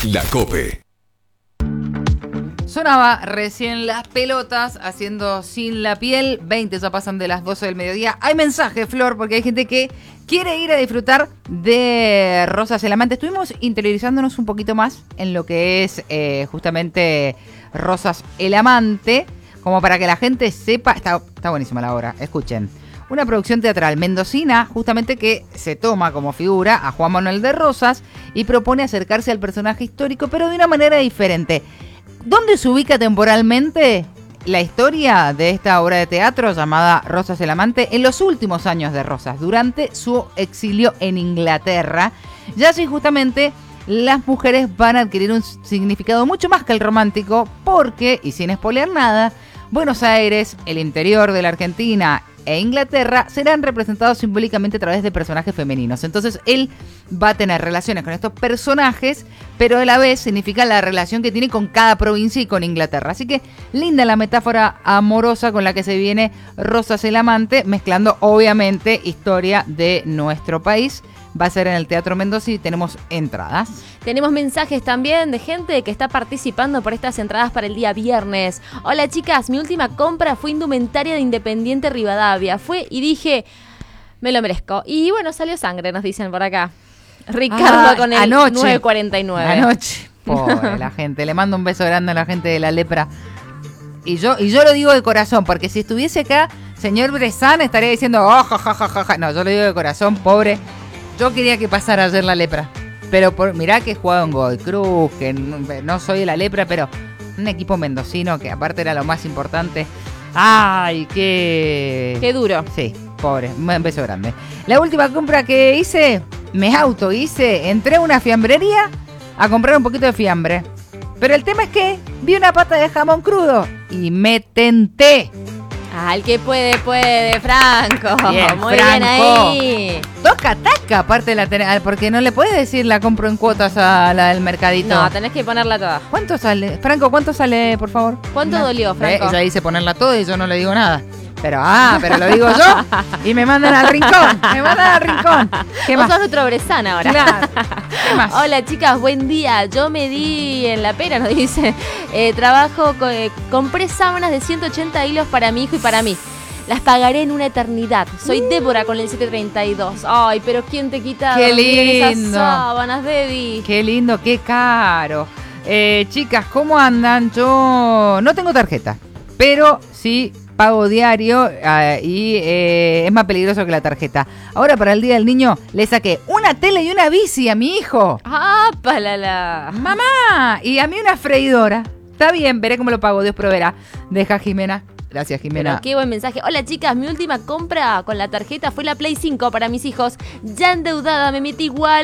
La COPE. Sonaba recién Las Pelotas haciendo Sin la Piel. 20 ya pasan de las 12 del mediodía. Hay mensaje, Flor, porque hay gente que quiere ir a disfrutar de Rosas el Amante. Estuvimos interiorizándonos un poquito más en lo que es justamente Rosas el Amante, como para que la gente sepa. Está buenísima la obra, escuchen. Una producción teatral mendocina, justamente que se toma como figura a Juan Manuel de Rosas y propone acercarse al personaje histórico, pero de una manera diferente. ¿Dónde se ubica temporalmente la historia de esta obra de teatro llamada Rosas el Amante? En los últimos años de Rosas, durante su exilio en Inglaterra. Ya allí justamente las mujeres van a adquirir un significado mucho más que el romántico, porque, y sin spoilear nada, Buenos Aires, el interior de la Argentina e Inglaterra serán representados simbólicamente a través de personajes femeninos. Entonces él va a tener relaciones con estos personajes, pero a la vez significa la relación que tiene con cada provincia y con Inglaterra. Así que linda la metáfora amorosa con la que se viene Rosas el Amante, mezclando obviamente historia de nuestro país. Va a ser en el Teatro Mendoza y tenemos entradas. Tenemos mensajes también de gente que está participando por estas entradas para el día viernes. Hola chicas, mi última compra fue indumentaria de Independiente Rivadavia. Fue y dije, me lo merezco. Y bueno, salió sangre, nos dicen por acá. Ricardo con el anoche, 949. Anoche. Pobre la gente. Le mando un beso grande a la gente de La Lepra. Y yo lo digo de corazón, porque si estuviese acá, señor Bresan estaría diciendo, oh, ja, ja, ja, ja, ja. No, yo lo digo de corazón, pobre. Yo quería que pasara ayer La Lepra, pero mirá que he jugado en Godoy Cruz, que no soy de La Lepra, pero un equipo mendocino que aparte era lo más importante. ¡Ay, qué duro! Sí, pobre, un beso grande. La última compra que hice, entré a una fiambrería a comprar un poquito de fiambre. Pero el tema es que vi una pata de jamón crudo y me tenté. El que puede, Franco. Bien, muy Franco. Bien ahí. Taca, aparte porque no le puedes decir la compro en cuotas a la del mercadito. No, tenés que ponerla toda. ¿Cuánto sale? Franco, ¿cuánto sale, por favor? ¿Cuánto dolió, Franco? Ella dice ponerla toda y yo no le digo nada. Pero lo digo yo y me mandan al rincón. ¿Qué Vos más? sos nuestro Bresan ahora. Claro. ¿Qué más? Hola chicas, buen día. Yo me di en la pera, nos dice. Trabajo, compré sábanas de 180 hilos para mi hijo y para mí. Las pagaré en una eternidad. Soy Débora con el 732. Ay, pero ¿quién te quita Qué dormir en lindo. esas sábanas, Debbie? Qué lindo, qué caro. Chicas, ¿cómo andan? Yo no tengo tarjeta, pero sí pago diario y es más peligroso que la tarjeta. Ahora para el Día del Niño le saqué una tele y una bici a mi hijo. ¡Ah, palala! ¡Mamá! Y a mí una freidora. Está bien, veré cómo lo pago, Dios proveerá. Deja Jimena. Gracias, Jimena. Pero qué buen mensaje. Hola chicas, mi última compra con la tarjeta fue la Play 5 para mis hijos. Ya endeudada, me metí igual